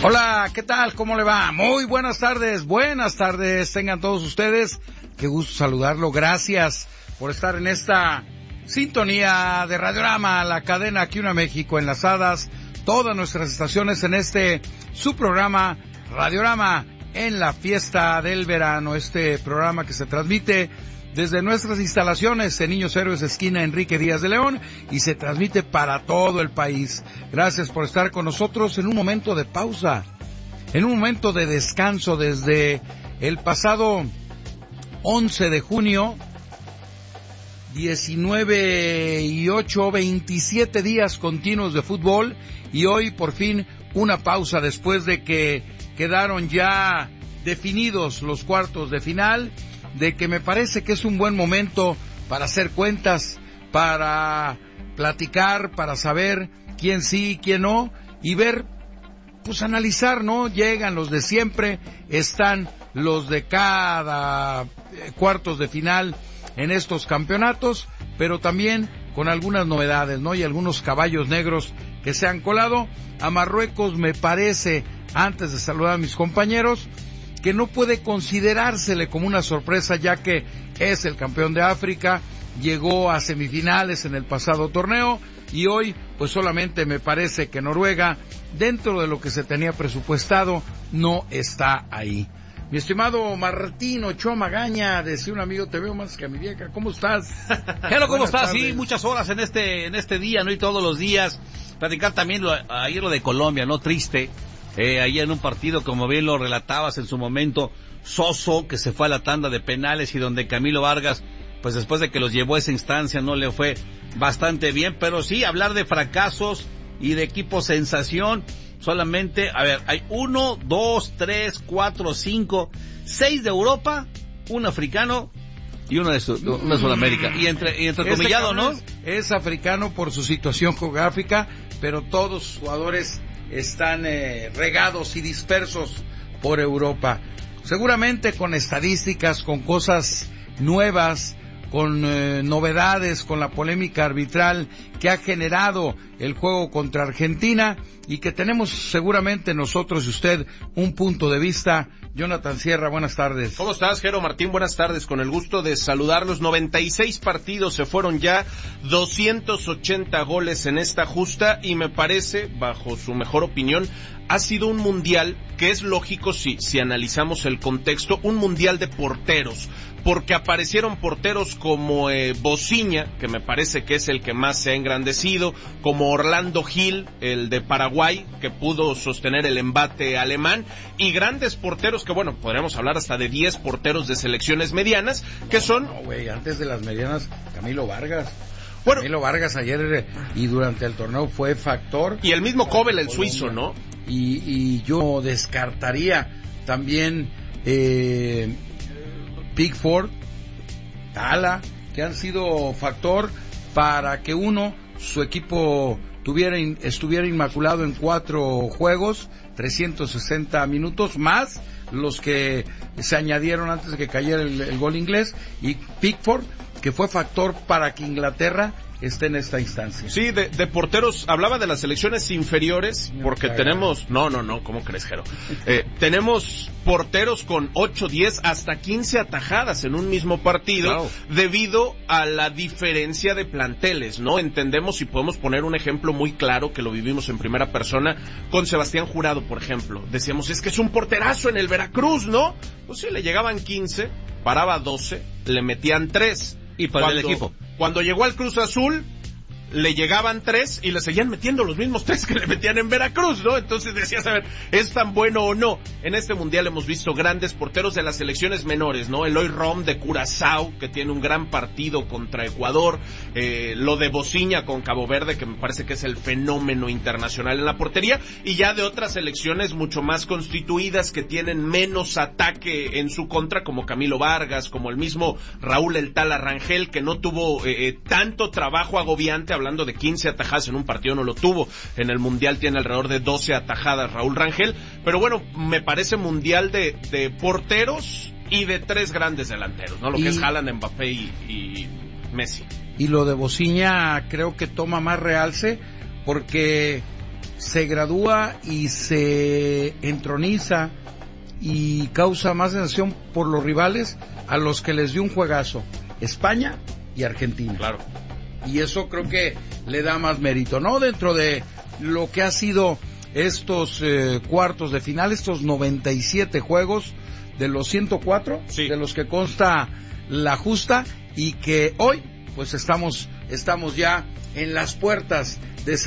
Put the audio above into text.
Hola, ¿qué tal? ¿Cómo le va? Muy buenas tardes, tengan todos ustedes. Qué gusto saludarlo, gracias por estar en esta sintonía de Radiorama, la cadena aquí en México, enlazadas todas nuestras estaciones en su programa Radiorama en la fiesta del verano, este programa que se transmite desde nuestras instalaciones en Niños Héroes, esquina Enrique Díaz de León, y se transmite para todo el país. Gracias por estar con nosotros en un momento de pausa, en un momento de descanso desde el pasado 11 de junio, 19 y 8, 27 días continuos de fútbol, y hoy por fin una pausa después de que quedaron ya definidos los cuartos de final, de que me parece que es un buen momento para hacer cuentas, para platicar, para saber quién sí, quién no, y ver, pues analizar, ¿no? Llegan los de siempre, están los de cada cuartos de final en estos campeonatos, pero también con algunas novedades, ¿no? Y algunos caballos negros que se han colado. A Marruecos me parece, antes de saludar a mis compañeros, que no puede considerársele como una sorpresa, ya que es el campeón de África, llegó a semifinales en el pasado torneo, y hoy pues solamente me parece que Noruega, dentro de lo que se tenía presupuestado, no está ahí. Mi estimado Martín Ochoa Magaña, decía un amigo, te veo más que a mi vieja, ¿cómo estás? Hello, ¿cómo estás? Sí, muchas horas en este día, ¿no? Y todos los días, platicar también ayer lo de Colombia, ¿no? Triste. Ahí en un partido, como bien lo relatabas en su momento, soso, que se fue a la tanda de penales, y donde Camilo Vargas, pues después de que los llevó a esa instancia, no le fue bastante bien. Pero sí, hablar de fracasos y de equipo sensación, solamente, a ver, hay 1, 2, 3, 4, 5, 6 de Europa, un africano y uno de Sudamérica. Y entrecomillado, ¿no? Es africano por su situación geográfica, pero todos sus jugadores están regados y dispersos por Europa. Seguramente con estadísticas, con cosas nuevas, con novedades, con la polémica arbitral que ha generado el juego contra Argentina, y que tenemos seguramente nosotros y usted un punto de vista. Jonathan Sierra, buenas tardes. ¿Cómo estás, Jero Martín? Buenas tardes, con el gusto de saludarlos. 96 partidos se fueron ya, 280 goles en esta justa, y me parece, bajo su mejor opinión, ha sido un mundial que es lógico si analizamos el contexto, un mundial de porteros, porque aparecieron porteros como Bociña, que me parece que es el que más se ha engrandecido, como Orlando Gil, el de Paraguay, que pudo sostener el embate alemán, y grandes porteros que, bueno, podríamos hablar hasta de 10 porteros de selecciones medianas, que son... No, güey, antes de las medianas, Camilo Vargas. Bueno, Camilo Vargas ayer y durante el torneo fue factor. Y el mismo Kobel, el suizo, ¿no? Y yo descartaría también Pickford, Tala, que han sido factor para que su equipo estuviera inmaculado en 4 juegos, 360 minutos, más los que se añadieron antes de que cayera el gol inglés, y Pickford, que fue factor para que Inglaterra esté en esta instancia. Sí, de porteros, hablaba de las selecciones inferiores, porque tenemos... No, ¿cómo crees, Jero? Tenemos porteros con 8, 10, hasta 15 atajadas en un mismo partido, wow, debido a la diferencia de planteles, ¿no? Entendemos, y podemos poner un ejemplo muy claro, que lo vivimos en primera persona, con Sebastián Jurado, por ejemplo. Decíamos, es que es un porterazo en el Veracruz, ¿no? Pues sí, le llegaban 15, paraba 12, le metían 3. Y para el equipo. Cuando llegó al Cruz Azul, le llegaban 3 y le seguían metiendo los mismos 3 que le metían en Veracruz, ¿no? Entonces decías, a ver, ¿es tan bueno o no? En este mundial hemos visto grandes porteros de las selecciones menores, ¿no? Eloy Rom de Curazao, que tiene un gran partido contra Ecuador, lo de Bociña con Cabo Verde, que me parece que es el fenómeno internacional en la portería, y ya de otras selecciones mucho más constituidas, que tienen menos ataque en su contra, como Camilo Vargas, como el mismo Raúl El Tala Rangel, que no tuvo tanto trabajo agobiante. Hablando de 15 atajadas en un partido, no lo tuvo. En el mundial tiene alrededor de 12 atajadas Raúl Rangel. Pero bueno, me parece mundial de porteros y de 3 grandes delanteros, ¿no? Lo que es Haaland, Mbappé y Messi. Y lo de Bociña creo que toma más realce, porque se gradúa y se entroniza y causa más sensación por los rivales a los que les dio un juegazo, España y Argentina. Claro. Y eso creo que le da más mérito, ¿no? Dentro de lo que ha sido estos cuartos de final, estos 97 juegos de los 104, sí, de los que consta la justa, y que hoy pues estamos ya en las puertas de